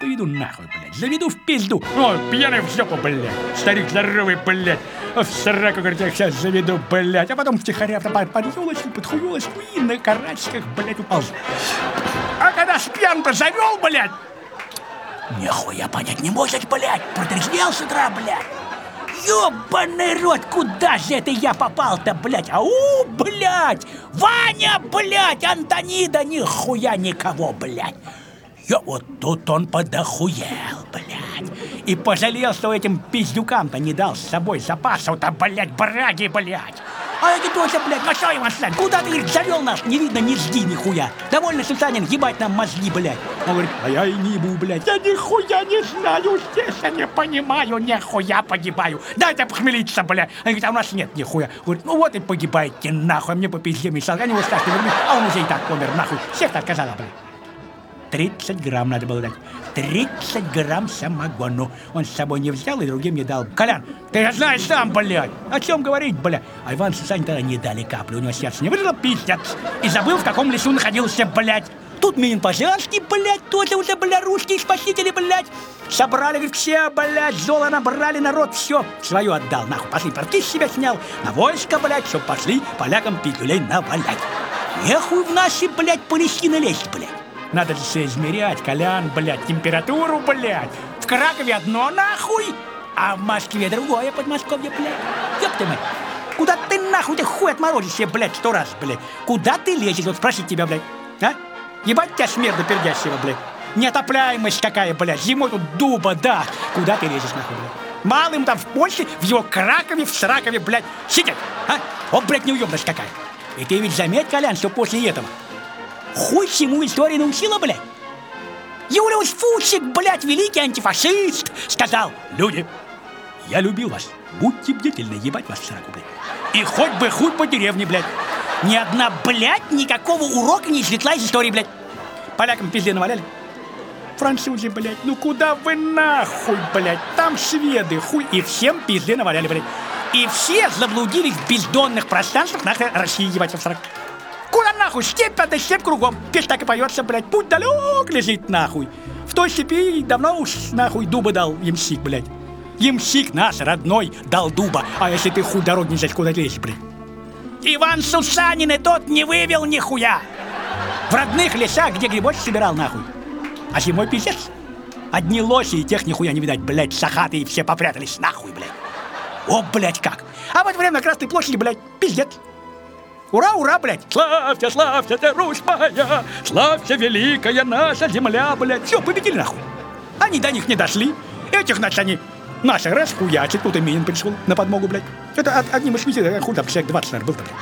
поведу нахуй, блядь. Заведу в пизду. О, пьяный в жопу, блядь. Старик здоровый, блядь. В сраку, говорит, я сейчас заведу, блядь. А потом втихаря под елочку, под хуёлочку и на карачках, блядь, упал. А когда спьян-то завел, блядь, нихуя понять не может, блядь. Протрезвел с утра, блядь. Ёбаный рот, куда же это я попал-то, блядь? Ау, блядь! Ваня, блядь! Антонида, нихуя никого, блядь! Вот тут он подохуел, блядь! И пожалел, что этим пиздюкам-то не дал с собой запасов-то, блядь, браги, блядь! А эти тоже, блядь, ну что, Иван Сань, куда ты, говорит, завел нас? Не видно низги нихуя. Довольно, Сусанин, ебать нам мозги, блядь. Он говорит, а я и не ебу, блядь. Я нихуя не знаю, здесь я не понимаю, нихуя погибаю. Дайте похмелиться, блядь. Они говорят, а у нас нет нихуя. Говорит, ну вот и погибаете, нахуй, мне по пизде мешал. Они его ставьте, а он уже и так помер, нахуй. Всех отказала, блядь. 30 грамм надо было дать. 30 грамм самогону. Он с собой не взял и другим не дал. Колян, ты знаешь сам, блядь. О чем говорить, блядь? А Иван Сусанин тогда не дали капли. У него сердце не выжило, пиздец. И забыл, в каком лесу находился, блядь. Тут Минин Пожарский, блядь, тоже уже, блядь, русские спасители, блядь. Собрали, говорит, все, блядь, золо набрали, народ, все свое отдал, нахуй. Пошли, порки с себя снял, на войско, блядь, чтоб пошли полякам пиздюлей навалять. Нехуй в наши, блядь, Палестины лезть, блядь. Надо же все измерять, Колян, блядь, температуру, блядь. В Кракове одно, нахуй, а в Москве другое, Подмосковье, блядь. Ёб ты мать. Куда ты, нахуй, ты хуй отморозишься, блядь, 100 раз, блядь. Куда ты лезешь, вот спросить тебя, блядь, а? Ебать тебя смерда пердящего, блядь. Неотопляемость какая, блядь, зимой тут дуба, да. Куда ты лезешь, нахуй, блядь? Малым там в Польше, в его Кракове, в Сракове, блядь, сидят, а? Вот, блядь, неуемность какая. И ты ведь заметь, Колян, что после этого хуй всему история научила, блядь. Юлиус Фучик, блядь, великий антифашист, сказал: люди, я любил вас, будьте бдительны, ебать вас в сраку, блядь. И хоть бы хуй по деревне, блядь. Ни одна, блядь, никакого урока не извлекла из истории, блядь. Полякам пизде наваляли. Французы, блядь, ну куда вы нахуй, блядь. Там шведы, хуй, и всем пизде наваляли, блядь. И все заблудились в бездонных пространствах нахуй России, ебать в сраку. Куда нахуй? Степь, это степь кругом. Песня так и поется, блядь. Путь далек лежит, нахуй. В той степи давно уж, нахуй, дуба дал ямщик, блядь. Ямщик наш, родной, дал дуба. А если ты хуй дороги не знаешь, куда лезешь, блядь? Иван Сусанин и тот не вывел нихуя. В родных лесах, где грибочек собирал, нахуй. А зимой пиздец. Одни лоси, и тех нихуя не видать, блядь. Сахатые все попрятались, нахуй, блядь. О, блядь, как. А в это время на Красной площади, блядь, пиздец. Ура, ура, блядь! Славься, славься, ты, Русь моя! Славься, великая наша земля, блядь! Все, победили, нахуй! Они до них не дошли. Этих, значит, они наши расхуячат. Тут и Минин пришел на подмогу, блядь. Это одним из швейцаров, хуй там, человек 20, наверное, был-то, блядь.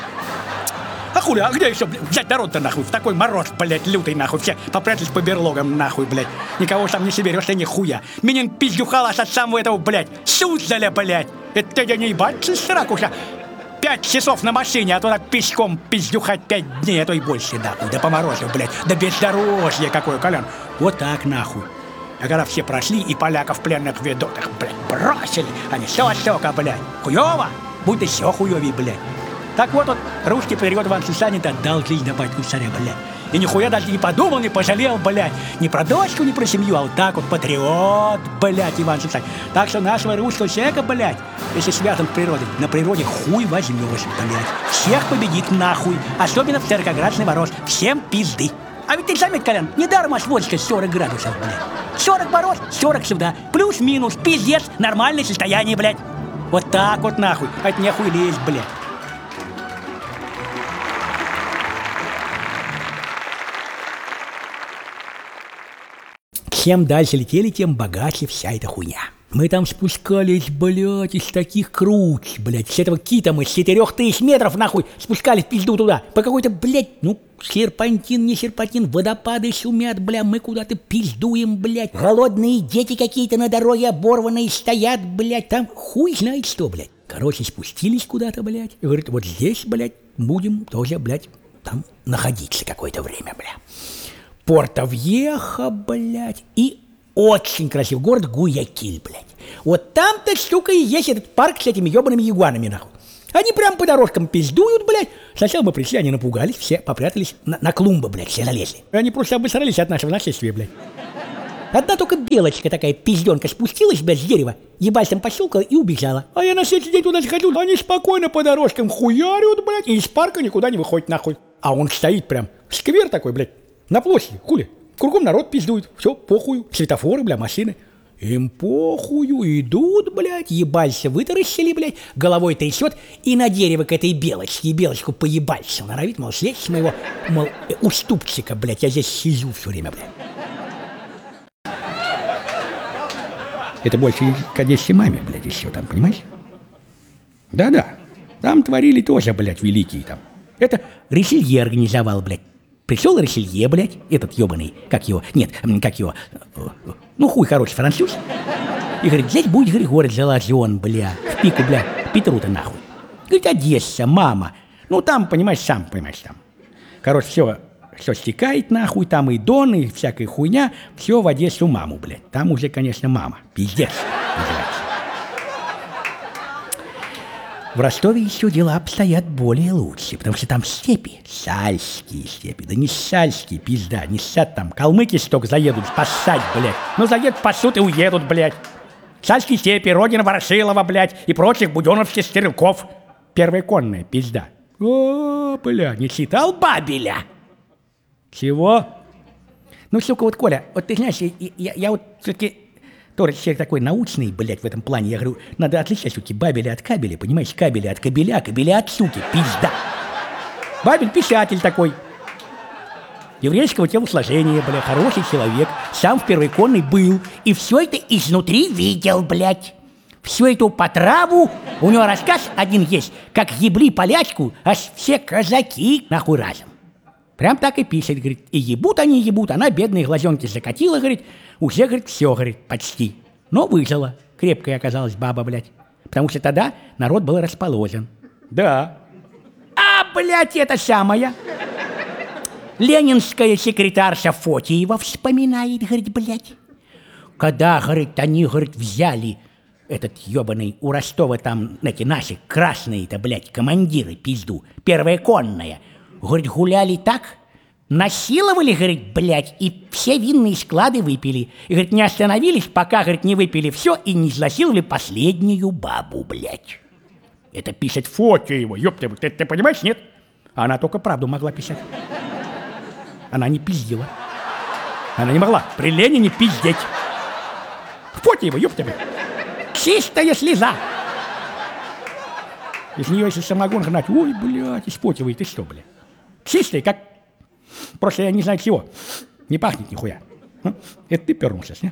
А хули, а где еще, блядь, взять народ-то, нахуй? В такой мороз, блядь, лютый, нахуй. Все попрятались по берлогам, нахуй, блядь. Никого там не соберешь, ты нихуя. Минин пиздюхал аж от самого этого, блядь, Суздаля, блядь. Это я не ебать, сракуша. 5 часов на машине, а то так пешком пиздюхать 5 дней, а то и больше, нахуй. Да по морозу, блядь. Да бездорожье какое, Колян. Вот так, нахуй. А когда все прошли и поляков пленных ведотах, блядь, бросили, они все отсека, блядь. Хуёво? Будь еще хуёвей, блядь. Так вот, русский патриот Иван Сусанин отдал жизнь на батьку царя, блядь. И нихуя даже не подумал, не пожалел, блядь. Ни про дочку, ни про семью, а вот так вот патриот, блядь, Иван Сусанин. Так что нашего русского человека, блядь, если связан с природой, на природе хуй возьмешь, блядь. Всех победит нахуй, особенно в 40-градусный мороз. Всем пизды. А ведь ты заметь, Колян, недаром аж водочка 40 градусов, блядь. 40 мороз, 40 сюда. Плюс-минус, пиздец, нормальное состояние, блядь. Вот так вот нахуй, от нехуй лезть, блядь. Чем дальше летели, тем богаче вся эта хуйня. Мы там спускались, блядь, из таких круч, блядь, с этого кита мы с 4000 метров, нахуй, спускались пизду туда. По какой-то, блядь, ну, серпантин, не серпантин, водопады шумят, бля, мы куда-то пиздуем, блядь. Голодные дети какие-то на дороге оборванные стоят, блядь, там хуй знает что, блядь. Короче, спустились куда-то, блядь, и говорит, вот здесь, блядь, будем тоже, блядь, там находиться какое-то время, бля. Порто-Вьехо, блядь, и очень красивый город Гуякиль, блядь. Вот там-то, сука, и есть этот парк с этими ебаными ягуанами, нахуй. Они прям по дорожкам пиздуют, блядь. Сначала мы пришли, они напугались, все попрятались на клумбы, блядь, все залезли. Они просто обосрались от нашего нашествия, блядь. Одна только белочка такая пизденка спустилась, блядь, с дерева, ебальцем пощелкала и убежала. А я на следующий день туда сходил, они спокойно по дорожкам хуярят, блядь, и из парка никуда не выходит нахуй. А он стоит прям, сквер такой, блядь, на площади, хули. Кругом народ пиздует, все, похую, светофоры, бля, машины. Им похую, идут, блядь, ебальца вытаращили, блядь, головой трясет и на дерево к этой белочке, и белочку поебальцем норовит, мол, слезь с моего, мол, уступчика, блядь, я здесь сижу все время, блядь. Это больше к Одессе маме, блядь, еще там, понимаешь? Да-да, там творили тоже, блядь, великие там. Это Ришелье организовал, блядь. Пришел Ришелье, блядь, этот ебаный, как его, ну хуй хороший француз. И говорит, здесь будет, говорит, город Заложен, бля, в пику, бля, Петру-то нахуй. Говорит, Одесса, мама. Ну там, понимаешь, сам понимаешь, там. Короче, все стекает нахуй, там и Дон, и всякая хуйня, все в Одессу маму, блядь. Там уже, конечно, мама, пиздец называется. В Ростове еще дела обстоят более лучше, потому что там степи, сальские степи, да не сальские, пизда, не сад там, калмыки столько заедут спасать, блядь. Ну заедут, пасут и уедут, блядь. Сальские степи, родина Ворошилова, блядь, и прочих буденовских стрелков. Первая конная, пизда. О, блядь, не читал Бабеля? Чего? Ну, сука, вот, Коля, вот ты знаешь, я вот все-таки... Тоже человек такой научный, блядь, в этом плане. Я говорю, надо отличать, суки, Бабеля от Кабеля, понимаешь? Кабеля от Кабеля, Кабеля от суки, пизда. Бабель писатель такой. Еврейского телосложения, бля, хороший человек. Сам в первой конной был. И все это изнутри видел, блядь. Всю эту потраву, у него рассказ один есть, как ебли полячку, аж все казаки нахуй разом. Прям так и пишет, говорит, и ебут они, ебут, она бедные глазенки закатила, говорит, уже, говорит, все, говорит, почти. Но выжила, крепкая оказалась баба, блядь, потому что тогда народ был расположен. Да. А, блядь, это самая ленинская секретарша Фотиева вспоминает, говорит, блядь, когда, говорит, они, говорит, взяли этот ебаный у Ростова там, эти наши красные-то, блядь, командиры, пизду, первая конная, говорит, гуляли так, насиловали, говорит, блядь, и все винные склады выпили. И, говорит, не остановились, пока, говорит, не выпили все и не изнасиловали последнюю бабу, блядь. Это пишет Фотиева, ёпта, ты понимаешь, нет? Она только правду могла писать. Она не пиздила. Она не могла при Ленине пиздеть. Фотиева, ёпта, чистая слеза. Из нее, если самогон гнать, ой, блядь, из Фотиевой, ты что, блядь? Чистая, как... Просто я не знаю чего. Не пахнет нихуя. Это ты пернулся, не?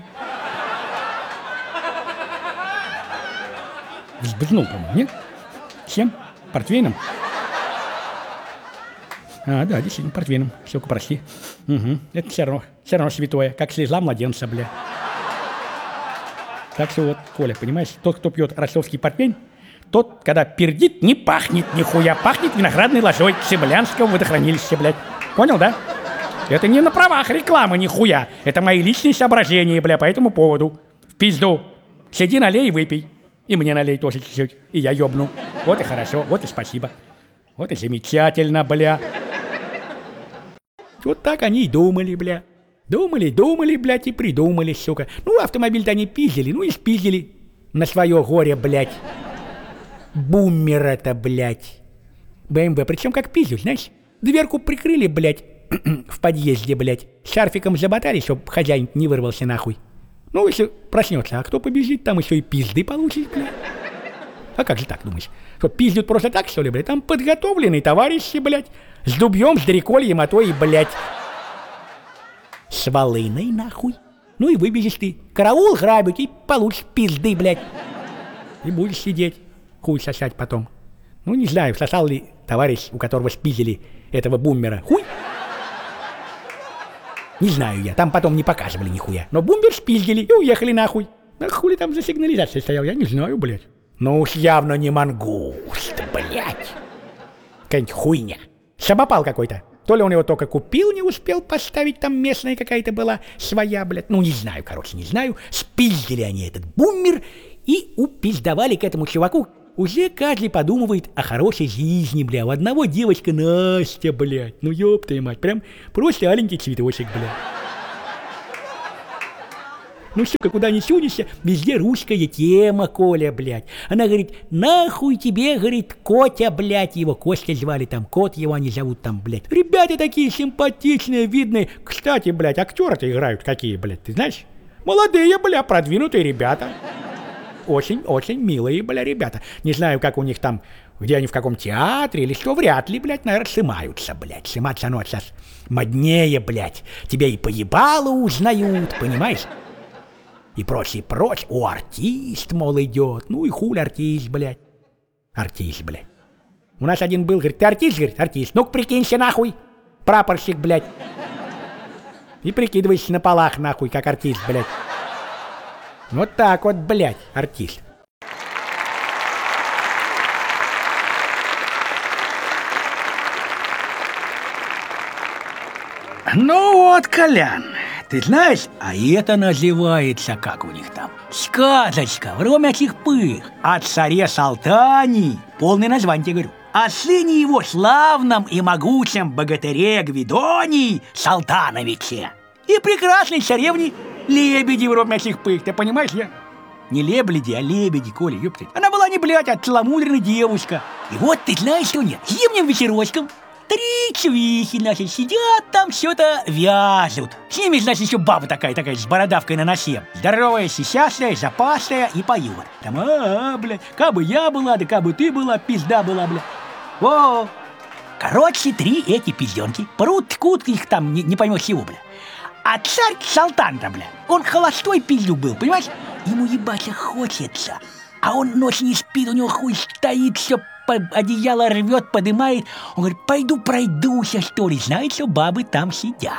Взбызнул, по-моему, нет? Чем? Портвейном? А, да, действительно, портвейном. Все-ка, прости. Угу. Это все равно святое. Как слеза младенца, бля. Так что вот, Коля, понимаешь, тот, кто пьет ростовский портвейн, тот, когда пердит, не пахнет нихуя. Пахнет виноградной лозой Цимлянского водохранилища, блядь. Понял, да? Это не на правах рекламы нихуя. Это мои личные соображения, бля, по этому поводу. В пизду. Сиди, налей и выпей. И мне налей тоже чуть-чуть. И я ёбну. Вот и хорошо, вот и спасибо. Вот и замечательно, бля. Вот так они и думали, бля. Думали, блядь, и придумали, сука. Ну, автомобиль-то они пиздили, ну и спиздили. На свое горе, блядь. Буммера-то, блядь. БМВ, причем как пиздил, знаешь? Дверку прикрыли, блядь, в подъезде, блядь. Шарфиком заботали, чтоб хозяин не вырвался нахуй. Ну, если проснется, а кто побежит, там еще и пизды получит, блядь. А как же так, думаешь? Что, пиздят просто так, что ли, блядь? Там подготовленные товарищи, блядь. С дубьем, с дрекольем, а то и, блядь, с волыной, нахуй. Ну и выбежишь ты. Караул грабить и получишь пизды, блядь. И будешь сидеть, хуй сосать потом. Ну, не знаю, сосал ли товарищ, у которого спиздили этого буммера, хуй? Не знаю я, там потом не показывали нихуя. Но буммер спиздили и уехали нахуй. А хули там за сигнализацией стоял, я не знаю, блядь. Ну уж явно не мангуст, блядь. Какая-нибудь хуйня. Шабопал какой-то. То ли он его только купил, не успел поставить, там местная какая-то была своя, блядь. Ну, не знаю, короче, не знаю. Спиздили они этот буммер и упиздовали к этому чуваку. Уже каждый подумывает о хорошей жизни, бля. У одного девочка Настя, блядь. Ну, ёб твою мать, прям просто аленький цветочек, бля. Ну, сука, куда ни сунешься, везде русская тема, Коля, блядь. Она говорит, нахуй тебе, говорит, Котя, блядь, его Костя звали там, кот его они зовут там, блядь. Ребята такие симпатичные, видные. Кстати, блядь, актеры-то играют какие, блядь, ты знаешь? Молодые, бля, продвинутые ребята. Очень милые, бля, ребята. Не знаю, как у них там, где они, в каком театре или что, вряд ли, блядь, наверное, снимаются, блядь. Сниматься, оно сейчас моднее, блядь. Тебя и по ебалу узнают, понимаешь? И прочь. О, артист, мол, идет. Ну и хуй артист, блядь. Артист, блядь. У нас один был, говорит, ты артист? Говорит, артист. Ну-ка, прикинься, нахуй. Прапорщик, блядь. И прикидывайся на полах, нахуй, как артист, блядь. Вот так вот, блядь, артист. Ну вот, Колян, ты знаешь, а это называется, как у них там, сказочка в ромячих пых о царе Салтане, полное название тебе говорю, о сыне его славном и могучем богатыре Гвидонии Салтановиче и прекрасной царевне Лебеди в ромячих пых, ты понимаешь, я? Не лебеди, а лебеди, Коля, ёптать. Она была не, блядь, а целомудренная девушка. И вот ты знаешь, что нет, зимним вечерочком 3 чувихи, значит, сидят там, что-то вяжут. С ними, значит, еще баба такая с бородавкой на носе. Здоровая, сисястая, запасная и поет. Там, блядь, кабы я была, да кабы ты была, пизда была, блядь. Во! Короче, 3 эти пизденки прут-кут их там не поймешь чего, блядь. А царь Салтан-то, блядь, он холостой пиздюк был, понимаешь? Ему ебаться хочется. А он ночь не спит, у него хуй стоит, все одеяло рвет, подымает. Он говорит, пойду пройдуся, что ли. Знает, что бабы там сидят.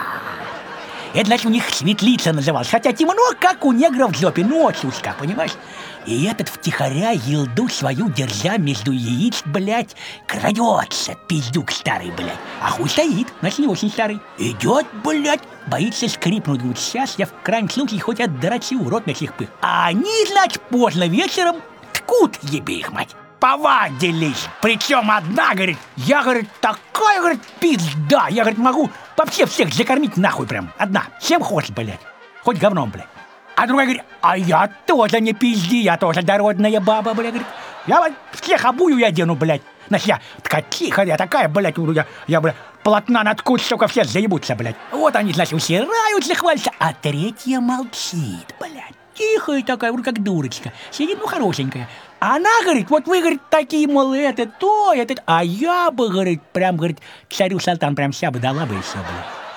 Это, значит, у них светлица называлась. Хотя темно, как у негров в жопе, ночь узка, понимаешь? И этот втихаря елду свою, держа между яиц, блядь, крадется, пиздюк старый, блядь. А хуй стоит, значит, не очень старый. Идет, блядь, боится скрипнуть. Говорит, сейчас я в крайнем случае хоть отдрачу в рот на сих пых. А они, значит, поздно вечером ткут, ебе их мать. Повадились. Причем одна, говорит, я, говорит, такая, говорит, пизда. Я, говорит, могу вообще всех закормить нахуй прям. Одна. Чем хочешь, блядь. Хоть говном, блядь. А другая говорит, а я тоже не пизди, я тоже дородная баба, блядь. Говорит, я вот всех обую я одену, блядь. Значит, я такая тихая, я такая, блядь, я, блядь, полотна наткут, сука, все заебутся, блядь. Вот они, значит, усираются, хвалятся, а третья молчит, блядь. Тихая такая, вроде как дурочка. Сидит, ну, хорошенькая. А она, говорит, вот вы, говорит, такие, мол, это, то, это. А я бы, говорит, прям, говорит, царю Салтан прям ся бы дала бы и все,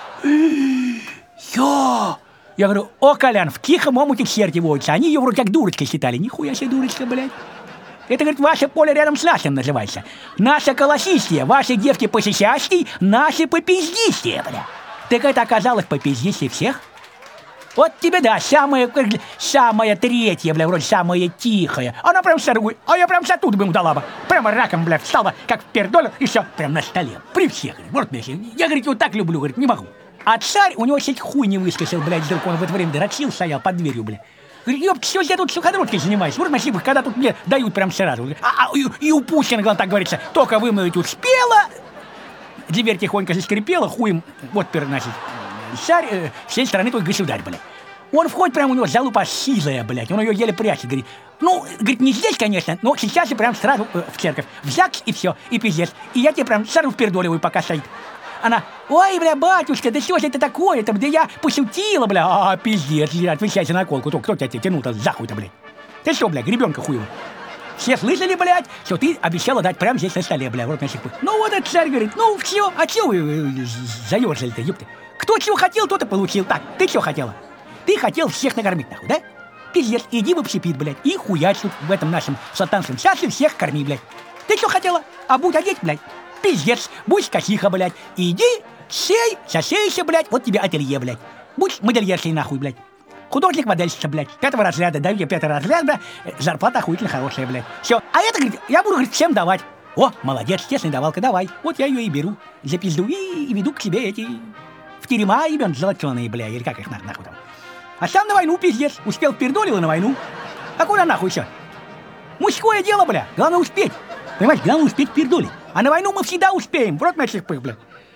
блядь. Я говорю, о, Колян, в тихом омуте черти водятся. Они ее вроде как дурочкой считали. Нихуя себе дурочка, блядь. Это, говорит, ваше поле рядом с нашим называется. Наше колосистие, ваши девки посисястей, наши попиздистие, блядь. Так это оказалось попиздистие всех? Вот тебе, да, самая третья, бля, вроде самая тихая. Она прям сорвует, а я прям тут бы ему дала бы. Прямо раком, бля, встала, как в пердоле, и все, прям на столе. При всех, говорит, вот, я, говорит, его так люблю, говорит, не могу. А царь, у него чуть хуй не выскочил, блядь, вдруг он в это время дрочил, стоял под дверью, бля. Говорит, ёпт, что я тут суходродкой занимаюсь? Вот, спасибо, когда тут мне дают прям сразу. И у Пушкина, главное, так говорится, только вымыть успела, дверь тихонько заскрипела, хуем, вот, значит, царь, с этой стороны твой государь, блядь. Он входит, прям у него залупа сизая, блядь, он ее еле прячет, говорит. Ну, говорит, не здесь, конечно, но сейчас и прям сразу в церковь, в ЗАГС и все, и пиздец. И я тебе прям сразу впердоливаю, пока стоит. Она, ой, бля, батюшка, да что же это такое-то, да я пошутила, бля, пиздец, отвечайте на колку, кто тебя тянул-то за хуй-то, блядь. Ты что, блядь, гребенка хуева? Все слышали, блядь, что ты обещала дать прямо здесь на столе, бля, в рот наших пых. Ну вот этот царь говорит, ну все, а чё вы заёрзали-то, ёпты? Кто чего хотел, тот и получил. Так, ты что хотела? Ты хотел всех накормить, нахуй, да? Пиздец, иди в общепит, блядь, и хуяч тут в этом нашем салтанском царстве всех корми, блядь. Ты что хотела? А будь одеть, блядь. Пиздец, будь косиха, блядь. Иди, засейся, блядь, вот тебе ателье, блядь. Будь модельершей, нахуй, блядь. Художник-модельщица, блядь, 5-го разряда, даю тебе 5-го разряда, зарплата охуительно хорошая, блядь. Все, а это, говорит, я буду, говорит, всем давать. О, молодец, честная давалка, давай. Вот я ее и беру за пизду и веду к себе эти... в терема ебен золотеные, бля, или как их нахуй там. А сам на войну, пиздец, успел пердолил на войну. А куда нахуй все? Мужское дело, бля, главное успеть. Понимаешь, главное успеть пердолить. А на войну мы всегда успеем, в рот наших пых, бля.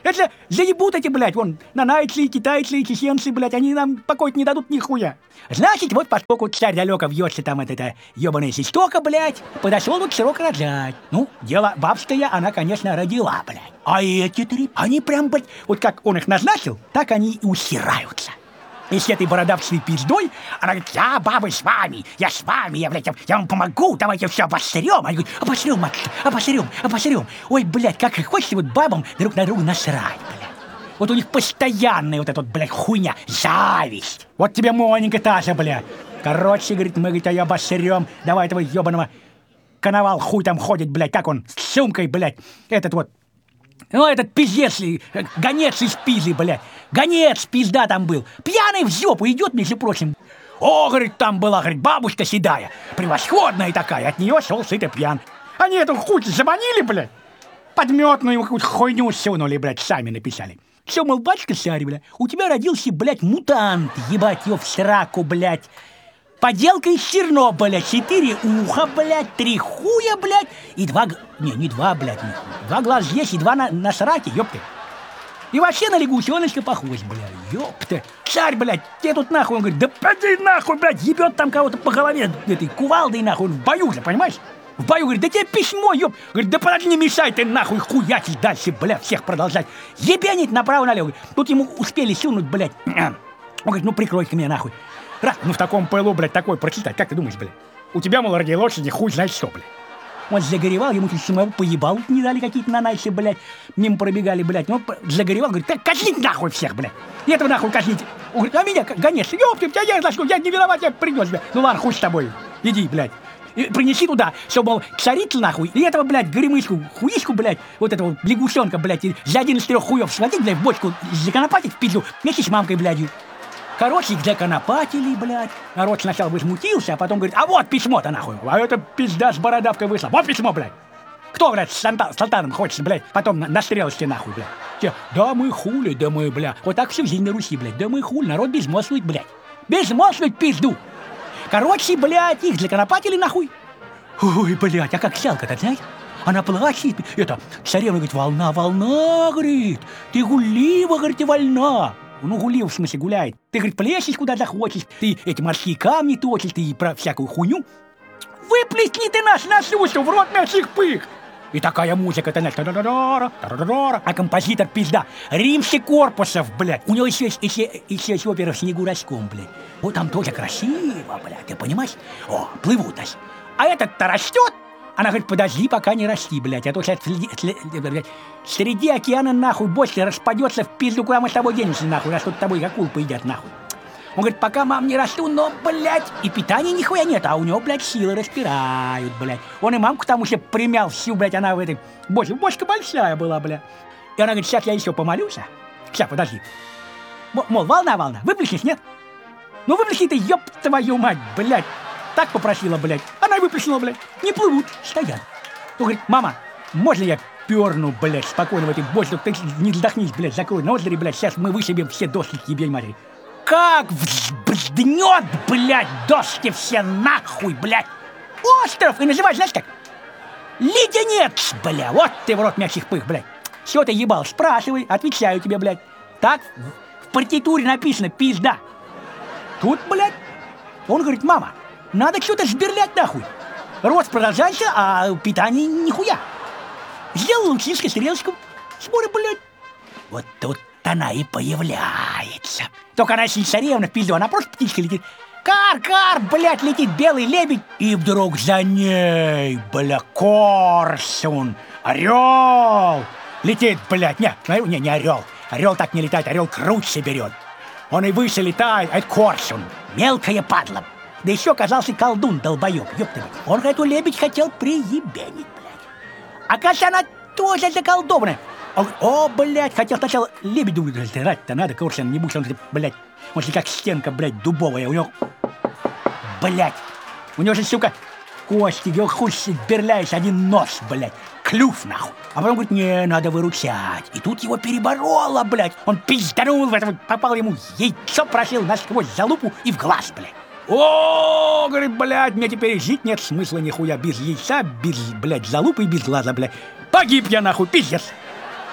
Это заебут эти, блядь, вон, нанайцы, китайцы, чеченцы, блядь, они нам покой не дадут нихуя. Значит, вот поскольку царь далеко вьется там это ебаная систока, блядь, подошел вот срок рожать. Ну, дело бабское, она, конечно, родила, блядь. А эти три, они прям, блядь, вот как он их назначил, так они и усираются. И с этой бородавчей пиздой, она говорит, я, бабы, с вами, я, блядь, я вам помогу, давайте все обосрем. Они говорят, обосрем, матушка, обосрем. Ой, блядь, как их хочется вот бабам друг на друга насрать, блядь. Вот у них постоянная вот эта вот, блядь, хуйня, зависть. Вот тебе, Моненька, та же, блядь. Короче, говорит, мы, говорит, ее обосрем, давай этого ебаного коновал хуй там ходит, блядь, как он, с сумкой, блядь, этот вот. Ну, этот пиздец, гонец из Пизы, блядь. Гонец, пизда там был. Пьяный в жопу идет, между прочим. О, говорит, там была, говорит, бабушка седая. Превосходная такая. От нее шел сыто пьян. Они эту хуй заманили, блядь. Подметную какую-то хуйню сунули, блядь, сами написали. Все, мол, батюшка царь, блядь, у тебя родился, блядь, мутант. Ебать его в сраку, блядь. Поделка из Чернобыля, 4 уха, блядь, 3 хуя, блядь, и 2... Не 2, блядь, 2 глаз есть и 2 на сраке, ёпты. И вообще на лягушоночка похож, блядь, ёпты. Царь, блядь, тебе тут нахуй, он говорит, да поди нахуй, блядь, ебет там кого-то по голове этой кувалдой, нахуй, он в бою же, понимаешь? В бою, говорит, да тебе письмо, ёп. Говорит, да подожди, не мешай ты нахуй хуячить дальше, блядь, всех продолжать. Ебенить направо-налево. Тут ему успели сунуть, блядь. Он говорит, ну прикрой-ка меня нахуй. Раз, ну в таком пылу, блядь, такой прочитать, как ты думаешь, блядь? У тебя, мол, ради лошади хуй знает что, блядь. Он загоревал, ему тут самого поебал не дали какие-то нанайцы, блядь. Мимо пробегали, блядь. Ну, загоревал, говорит, так казнить нахуй всех, блядь. И этого нахуй казните. Он говорит, а меня, конечно, ёпты, я не виноват, я принес, блядь. Ну ладно, хуй с тобой, иди, блядь. И принеси туда, чтобы, мол, царица нахуй, и этого, блядь, горемычку, хуишку, блядь, вот этого лягушонка, блядь, и за 1 из 3 хуев схватить, блядь, в бочку, законопатить в пизду, вместе с мамкой, блядью. Короче, их законопатили, блядь. Народ сначала возмутился, а потом говорит, а вот письмо-то нахуй. А это пизда с бородавкой вышла. Вот письмо, блядь. Кто, блядь, с салтаном хочется, блядь, потом на стрелочке нахуй, блядь. Те, да мы хули, да мы, блядь. Вот так всю жизнь на Руси, блядь. Да мы хули, народ безмолвствует, блядь. Безмолвствует пизду. Короче, блядь, их законопатили нахуй. Ой, блядь, а как сялка-то, знаешь? Она плачет. Это, царевна говорит, волна, говорит. Ты гулива, говорит, и вольна. Ну, гулил, в смысле, гуляет. Ты, говорит, плещешь куда захочешь, ты эти морские камни точишь, ты про всякую хуйню. Выплесни ты нас на сушу, в рот мясных пых. И такая музыка-то, а композитор пизда. Римский Корпусов, блядь. У него еще есть опера в снегу раском, блядь. Вот там тоже красиво, блядь, ты понимаешь? О, плывут аж. А этот-то растет. Она говорит, подожди, пока не расти, блядь, а то сейчас среди океана нахуй бочка распадется в пизду, куда мы с тобой денемся нахуй, раз тут тобой акул поедят нахуй. Он говорит, пока, мам, не расту, но, блядь, и питания нихуя нет, а у него, блядь, силы распирают, блядь. Он и мамку там уже примял всю, блядь, она в этой бочке, бочка большая была, блядь. И она говорит, сейчас я еще помолюсь, сейчас, подожди. Мол, волна, выплеснешь, нет? Ну выплесни ты, ёб твою мать, блядь. Так попросила, блядь. Она выплеснула, блядь. Не плывут, стоят. Он говорит, мама, можно я перну, блядь, спокойно в этой бочке? Ты не вздохнись, блядь, закрой ноздри, блядь. Сейчас мы вышибем все доски к ебень матери. Как взбзднет, блядь, доски все нахуй, блядь. Остров, и называть, знаешь как? Леденец, бля. Вот ты в рот мячих пых, блядь. Все ты ебал, спрашивай, отвечаю тебе, блядь. Так в партитуре написано, пизда. Тут, блядь, он говорит, мама, надо что-то сберлять нахуй. Рост продолжается, а питание нихуя. Сделал лучинскую стрелочку. Смотри, блядь. Вот тут она и появляется. Только она не царевна в пизду, она просто птичка летит. Кар, блядь, летит белый лебедь. И вдруг за ней, бля, коршун, орел. Летит, блядь, не орел. Орел так не летает, орел круче берет. Он и выше летает, а это коршун. Мелкая падла. Да еще оказался колдун, долбоеб, ёпта. Он эту лебедь хотел приебенить, блядь. Оказывается, она тоже заколдованная. Он, о, блядь, хотел сначала лебедю раздирать-то надо, коршун, не будь он, блядь. Он же как стенка, блядь, дубовая. У него, блядь, у него же, сука, кости, его хуй сберляешь, один нос, блядь. Клюв, нахуй. А потом говорит, не, надо выручать. И тут его перебороло, блядь. Он пизданул в этого, попал ему яйцо, прошил насквозь залупу и в глаз, блядь. О, говорит, блядь, мне теперь жить нет смысла нихуя без яйца, без, блядь, залупы и без глаза, блядь. Погиб я, нахуй, пиздец.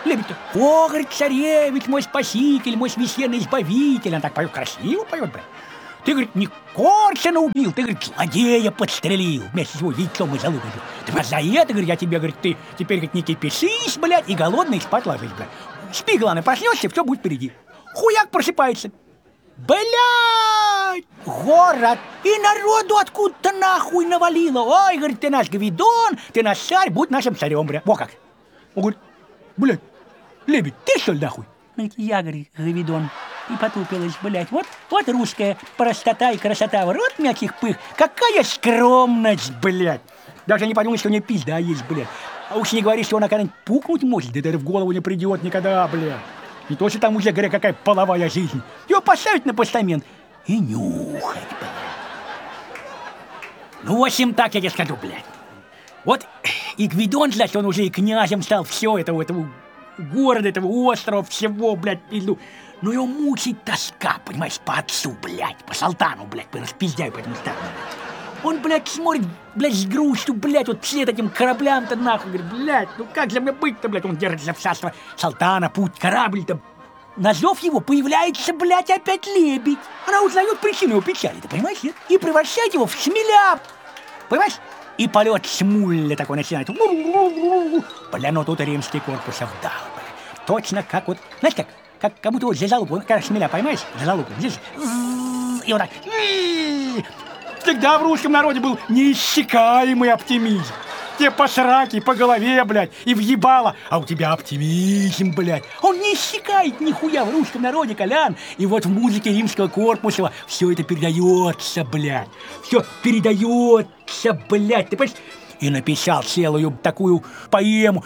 Лебедь-то: о, говорит, царевич, мой спаситель, мой священный избавитель. Она так поет, красиво поет, блядь. Ты, говорит, не Коршуна убил, ты, говорит, злодея подстрелил вместе с его яйцом и залупой. Ты вот за это, говорит, я тебе, говорит, ты теперь, говорит, не кипишись, блядь, и голодный спать ложись, блядь. Спи, главное, проснешься, все будет впереди. Хуяк просыпается. Блядь, город, и народу откуда-то нахуй навалило. Ой, говорит, ты наш Гвидон, ты наш царь, будь нашим царем, блядь. Во как. Он говорит, блядь, Лебедь, ты что ли нахуй? Говорит, я, говорит, Гвидон. И потупилась, блядь. Вот русская простота и красота. Рот мягких пых. Какая скромность, блядь. Даже не подумай, что у нее пизда есть, блядь. А уж не говори, что она когда-нибудь пукнуть может. Да даже в голову не придет никогда, блядь. Не то, что там уже, говоря, какая половая жизнь. Его поставить на постамент и нюхать, блядь. Ну, в общем, так я тебе скажу, блядь. Вот и Гвидон, значит, он уже и князем стал все этого города, этого острова, всего, блядь, пизду. Но его мучает тоска, понимаешь, по отцу, блядь, по Салтану, блядь, по распиздяю, поэтому так, блядь. Он, блядь, смотрит, блядь, с грустью, блядь, вот вслед этим кораблям-то нахуй, говорит, блядь, ну как же мне быть-то, блядь, он держится в царство Салтана, путь, корабль-то. На зов его появляется, блядь, опять лебедь. Она узнает причину его печали, ты понимаешь, нет? И превращает его в шмеля, понимаешь? И полет смуля такой начинает. Бля, ну тут римский корпус вдал, бля. Точно как вот, знаешь как будто вот за залупу, когда шмеля поймаешь, за залупу, здесь, и вот так. Всегда в русском народе был неиссякаемый оптимизм. Тебе по сраке, по голове, блядь, и въебало, а у тебя оптимизм, блядь. Он не иссякает нихуя в русском народе, Колян. И вот в музыке римского корпуса все это передается, блядь. Все передается, блядь, ты понимаешь? И написал целую такую поэму.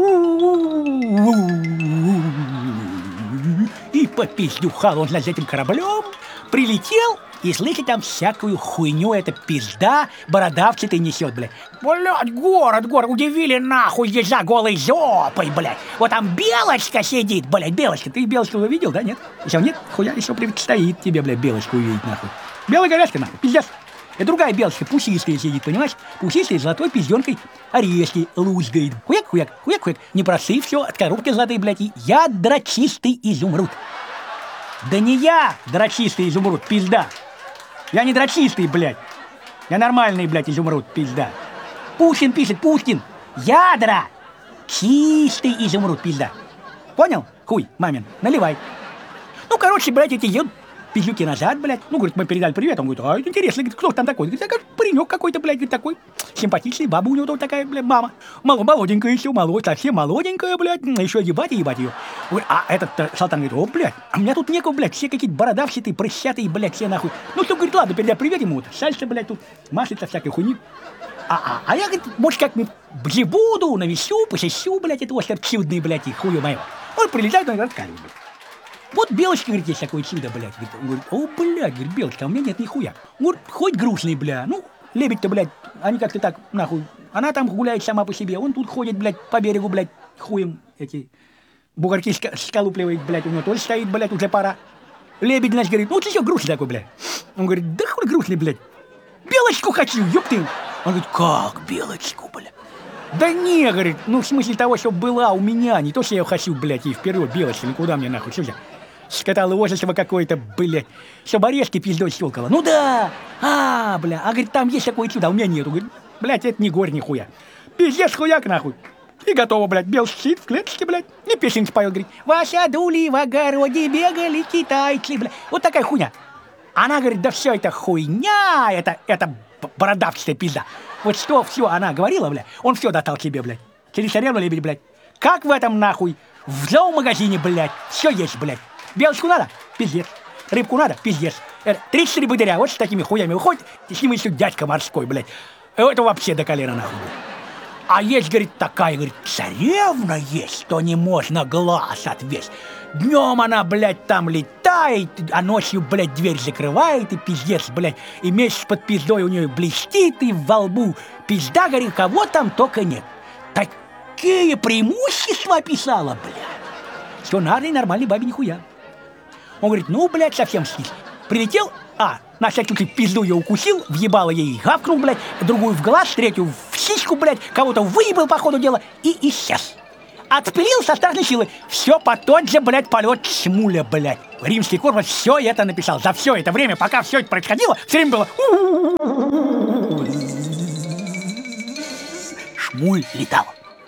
И попиздюхал он, значит, этим кораблем, прилетел. И слышит там всякую хуйню, эта пизда бородавчатый несет, блядь. Блядь, город, удивили нахуй, езжа голой жопой, блядь. Вот там белочка сидит, блядь, белочка. Ты белочку видел, да, нет? Еще нет? Хуя, еще предстоит тебе, блядь, белочку увидеть, нахуй. Белая горячка, нахуй, пиздец. И другая белочка, пушистая сидит, понимаешь? Пушистая, золотой пизденкой орешки лузгает. Хуяк, хуяк, хуяк, хуяк. Не просы, все, от коробки золотой, блядь, и ядрочистый изумруд. Да не я, дрочистый изумруд, пизда. Я не дрочистый, блядь. Я нормальный, блядь, изумруд, пизда. Пушкин пишет, Пушкин. Ядра. Чистый изумруд, пизда. Понял? Хуй, мамин, наливай. Ну, короче, блядь, эти едут пиздюки назад, блядь. Ну, говорит, мы передали привет. Он говорит, а, это интересно, говорит, кто там такой? Говорит, такой паренек какой-то, блядь, говорит, такой симпатичный, баба у него тут такая, блядь, мама. Молоденькая еще, совсем молоденькая, блядь, еще ебать и ебать ее. Говорит, а этот Салтан говорит, о, блядь, а у меня тут некого, блядь, все какие-то бородавчатые, прыщатые, блядь, все нахуй. Ну, что, говорит, ладно, передай привет ему, вот, сальса, блядь, тут маслица всякой хуйни. А я, говорит, может, как-нибудь буду, навещу, посещу, блядь, это остров чудный, блядь, и хую моего. Он прилетает, он говорит, блядь. Вот белочка, говорит, есть такое чудо, блядь. Он говорит, о, блядь, говорит, белочка, а у меня нет нихуя. Он говорит, хоть грустный, бля, ну, лебедь-то, блядь, они как-то так, нахуй. Она там гуляет сама по себе, он тут ходит, блядь, по берегу, блядь, хуем эти бугорки сколупливает, блядь, у него тоже стоит, блядь, уже пора. Лебедь, значит, говорит, ну, ты что грустный такой, блядь? Он говорит, да хуй грустный, блядь, белочку хочу, ёпты. Он говорит, как белочку, блядь? Да не, говорит, ну, в смысле того, что была у меня, не то, что я хочу, блядь, и вперед, белочка, никуда мне нахуй, что я? Скотоложество какое-то, блядь, чтобы орешки пиздой щелкало. Ну да, бля, говорит, там есть такое чудо, а у меня нету. Говорит, блядь, это не горь нихуя. Пиздец хуяк нахуй. И готово, блядь, белый сидит в клеточке, блядь, и песенки поет, говорит, в саду в огороде бегали китайцы, блядь. Вот такая хуйня. Она говорит, да все это хуйня, это бородавчатая пизда. Вот что все она говорила, блядь, он все достал себе, блядь. Через царевну лебедь, блядь. Как в этом нахуй? В зоомагазине, блядь, все есть, блядь. Белочку надо? Пиздец. Рыбку надо? Пиздец. 34 богатыря, вот с такими хуями выходит, и с ним еще дядька морской, блядь. Это вообще до колена нахуй. А есть, говорит, такая, говорит, царевна есть, что не можно глаз отвесть. Днем она, блядь, там летает, а ночью, блядь, дверь закрывает, и пиздец, блядь, и месяц под пиздой у нее блестит, и во лбу пизда, говорит, кого там только нет. Такие преимущества описала, блядь, что надо и нормальной бабе нихуя. Он говорит, ну, блядь, совсем скис. Прилетел, на всякий случай пизду ее укусил, въебало ей, гавкнул, блядь, другую в глаз, третью в сиську, блядь, кого-то выебал по ходу дела и исчез. отпилил со страшной силой. Все по тот же, блядь, полет Шмуля, блядь. Римский корпус все это написал. За все это время, пока все это происходило, все время было... Шмуль летал.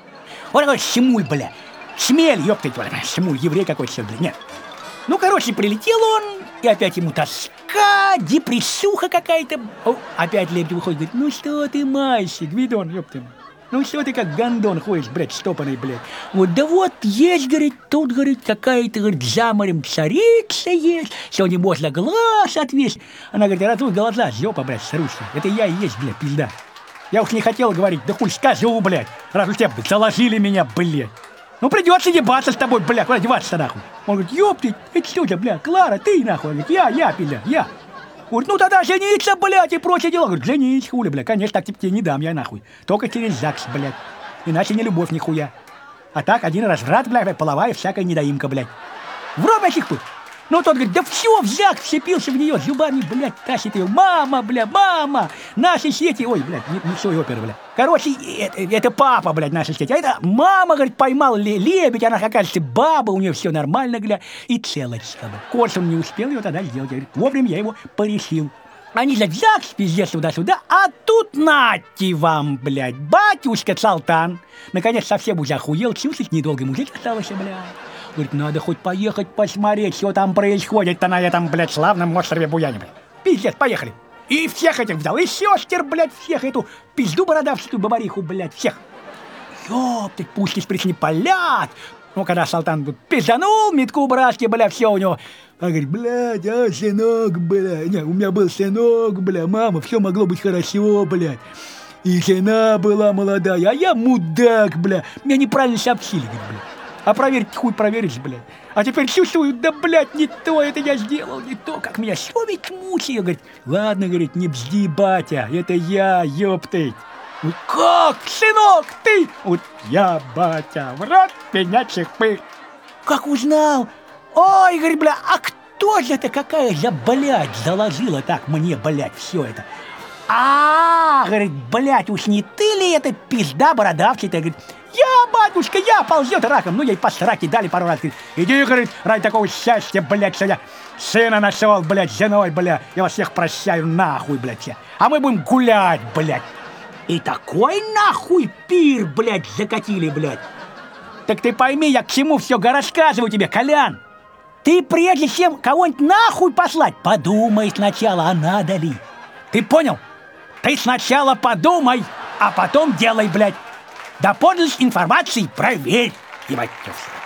Вот такой Шмуль, бля. Шмель, ёптать, Шмуль, еврей какой-то сейчас, бля, нет. Ну, короче, прилетел он, и опять ему тоска, депрессуха какая-то. О, опять Лебедев выходит, говорит, ну что ты, мальчик, Гвидон, ёпты. Ну что ты как гондон ходишь, блядь, штопанный, блядь. Вот, да вот, есть, говорит, тут, говорит, какая-то, говорит, за морем царица есть, сегодня можно глаз отвесить. Она говорит, разуй глаза, жопа, блядь, срущая. Это я и есть, блядь, пизда. Я уж не хотел говорить, да хуй скажу, блядь, раз уж тебя заложили меня, блядь. Ну придется ебаться с тобой, бля, куда деваться-то нахуй? Он говорит, ёпты, это что, бля, Клара, ты нахуй? Он говорит, я, пиля, я. Говорит, ну тогда жениться, блядь, и прочее дело. Говорит, женись, хули, бля, конечно, так тебе не дам я нахуй. Только через ЗАГС, блядь. Иначе не любовь нихуя. А так один разврат, блядь, половая всякая недоимка, блядь. В рот этих путь. Ну тот говорит, да все, в ЗАГС вцепился в нее, зубами, блядь, тащит ее. Мама, бля, мама, наши сети. Ой, блядь, не все опера, блядь. Короче, это папа, блядь, наши сети. А это мама, говорит, поймал лебедь, она, оказывается, баба, у нее все нормально, бля, и целочка, блядь. Корсун не успел ее тогда сделать. Говорит, вовремя я его порешил. Они за ЗАГС, пиздец, туда-сюда, а тут нате вам, блядь, батюшка Салтан. Наконец совсем уже охуел, чувствовать недолго мужик остался, блядь. Говорит, надо хоть поехать посмотреть, что там происходит-то на этом, блядь, славном острове Буяне, блядь. Пиздец, поехали. И всех этих взял, и сестер, блядь, всех эту пизду бородавскую бабариху, блядь, всех. Ёптать, пушки с прични палят. Ну, когда Салтан тут пизданул, метку братски, бля, все у него. Он говорит, блядь, а, сынок, бля. Не, у меня был сынок, бля, мама, все могло быть хорошо, блядь. И жена была молодая, а я мудак, бля. Меня неправильно сообщили, говорит, бля. А проверить хуй проверишь, блядь. А теперь чувствую, да, блядь, не то это я сделал, не то, как меня совесть мучает. Говорит, ладно, говорит, не бзди, батя, это я, ёптыть. Ну как, сынок, ты? Вот я, батя, в рот меня чихпы. Как узнал? Ой, говорит, бля, а кто же это, какая же, блядь, заложила так мне, блядь, все это? Говорит, блядь, уж не ты ли это пизда бородавчатая? Говорит, я, батюшка, я, ползет раком. Ну, ей по сраке дали пару раз. Говорит, иди, говорит, ради такого счастья, блядь, что я сына нашел, блядь, женой, блядь. Я вас всех прощаю, нахуй, блядь, все. А мы будем гулять, блядь. И такой нахуй пир, блядь, закатили, блядь. Так ты пойми, я к чему все рассказываю тебе, Колян. Ты прежде чем кого-нибудь нахуй послать, подумай сначала, а надо ли. Ты понял? Ты сначала подумай, а потом делай, блядь. До подлинной информации проверь, ебать.